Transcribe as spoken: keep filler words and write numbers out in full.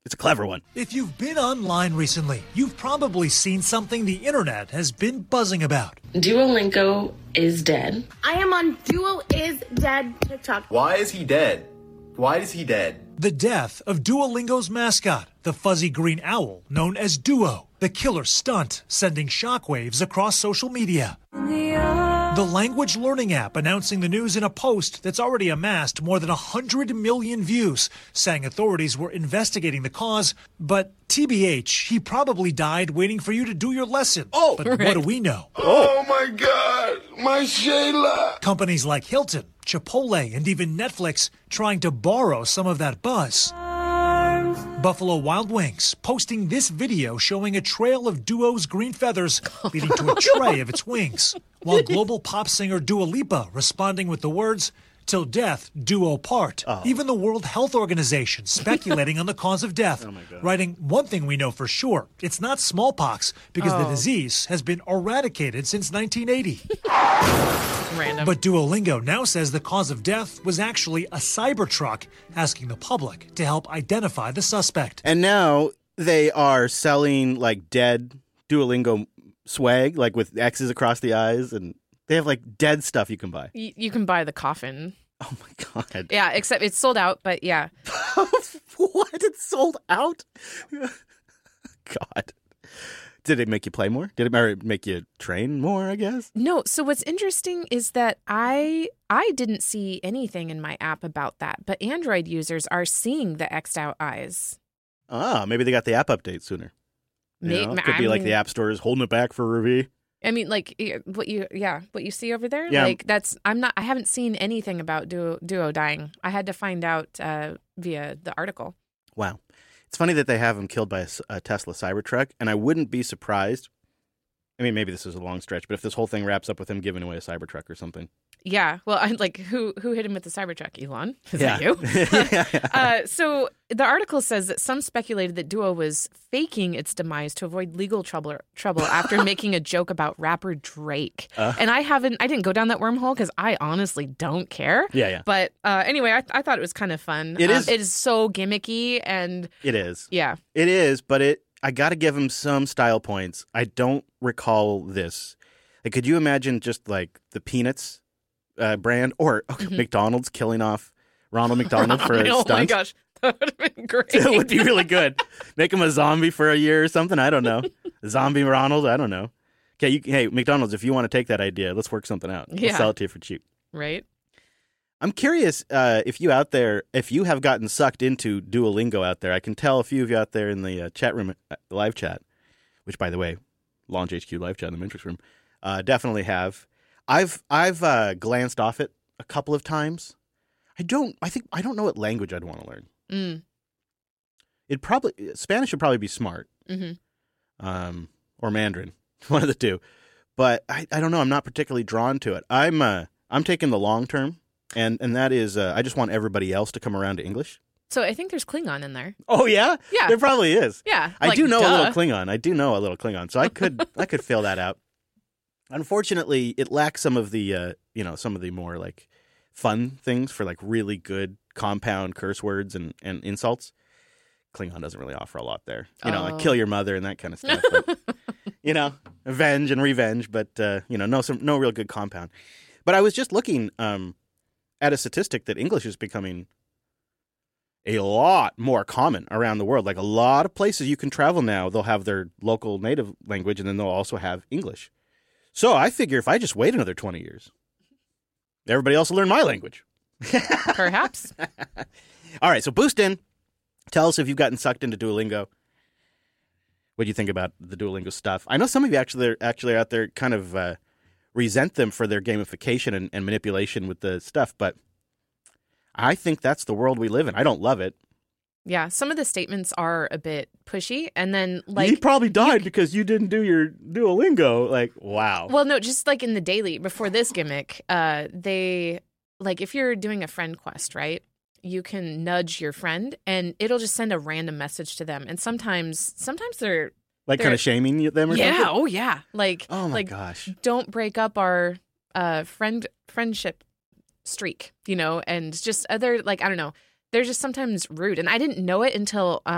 It's a clever one. If you've been online recently, you've probably seen something the internet has been buzzing about. Duolingo is dead. I am on Duo is Dead TikTok. Why is he dead? Why is he dead? The death of Duolingo's mascot, the fuzzy green owl known as Duo, the killer stunt sending shockwaves across social media. The language learning app announcing the news in a post that's already amassed more than one hundred million views, saying authorities were investigating the cause, but T B H, he probably died waiting for you to do your lesson. Oh, but right. What do we know? Oh my God, my Shayla! Companies like Hilton, Chipotle, and even Netflix trying to borrow some of that buzz. Buffalo Wild Wings posting this video showing a trail of Duo's green feathers leading to a tray of its wings, while global pop singer Dua Lipa responding with the words, "Till death do o part." Oh. Even the World Health Organization speculating on the cause of death, oh writing, "One thing we know for sure, it's not smallpox because oh. the disease has been eradicated since nineteen eighty. Random. But Duolingo now says the cause of death was actually a Cybertruck, asking the public to help identify the suspect. And now they are selling like dead Duolingo swag, like with X's across the eyes, and they have like dead stuff you can buy. Y- you can buy the coffin. Oh my God. Yeah, except it's sold out, but yeah. What? It's sold out? God. Did it make you play more? Did it make you train more, I guess? No. So what's interesting is that I I didn't see anything in my app about that, but Android users are seeing the X'd out eyes. Ah, maybe they got the app update sooner. You May- know, it could I be mean, like the App Store is holding it back for review. I mean, like what you, yeah, what you see over there. Yeah. Like that's, I'm not, I haven't seen anything about Duo, Duo dying. I had to find out uh, via the article. Wow, it's funny that they have him killed by a, a Tesla Cybertruck, and I wouldn't be surprised. I mean, maybe this is a long stretch, but if this whole thing wraps up with him giving away a Cybertruck or something. Yeah, well, I like who who hit him with the Cybertruck? Elon? Is yeah. that you? yeah, yeah. Uh, so the article says that some speculated that Duo was faking its demise to avoid legal trouble trouble after making a joke about rapper Drake. Uh, and I haven't, I didn't go down that wormhole because I honestly don't care. Yeah, yeah. But uh, anyway, I, I thought it was kind of fun. It um, is. It is so gimmicky and it is. Yeah, it is. But it, I got to give him some style points. I don't recall this. Like, could you imagine just like the Peanuts? Uh, brand or okay, mm-hmm. McDonald's killing off Ronald McDonald for a oh stunt. Oh my gosh, that would have been great. It would be really good. Make him a zombie for a year or something. I don't know. Zombie Ronald. I don't know. Okay, you, hey McDonald's, if you want to take that idea, let's work something out. Yeah. We'll sell it to you for cheap. Right. I'm curious uh, if you out there, if you have gotten sucked into Duolingo out there. I can tell a few of you out there in the uh, chat room, uh, live chat, which by the way, Launch H Q live chat in the Matrix room, uh, definitely have. I've I've uh, glanced off it a couple of times. I don't. I think I don't know what language I'd want to learn. Mm. It probably Spanish would probably be smart, mm-hmm. um, or Mandarin, one of the two. But I, I don't know. I'm not particularly drawn to it. I'm uh, I'm taking the long term, and and that is uh, I just want everybody else to come around to English. So I think there's Klingon in there. Oh yeah, yeah, there probably is. Yeah, I like, do know duh. a little Klingon. I do know a little Klingon, so I could I could fill that out. Unfortunately, it lacks some of the, uh, you know, some of the more like fun things for like really good compound curse words and, and insults. Klingon doesn't really offer a lot there. You know, oh. like kill your mother and that kind of stuff. But, you know, avenge and revenge, but, uh, you know, no some, no real good compound. But I was just looking um, at a statistic that English is becoming a lot more common around the world. Like a lot of places you can travel now, they'll have their local native language and then they'll also have English. So I figure if I just wait another twenty years, everybody else will learn my language. Perhaps. All right, so boost in. Tell us if you've gotten sucked into Duolingo. What do you think about the Duolingo stuff? I know some of you actually, actually are out there kind of uh, resent them for their gamification and, and manipulation with the stuff, but I think that's the world we live in. I don't love it. Yeah, some of the statements are a bit pushy, and then like he probably died you, because you didn't do your Duolingo. Like, wow. Well, no, just like in the daily before this gimmick, uh, they like if you're doing a friend quest, right? You can nudge your friend, and it'll just send a random message to them. And sometimes, sometimes they're like they're, kind of shaming them or yeah, something. Yeah, oh yeah, like oh my like, gosh, don't break up our uh, friend friendship streak, you know, and just other like I don't know. They're just sometimes rude. And I didn't know it until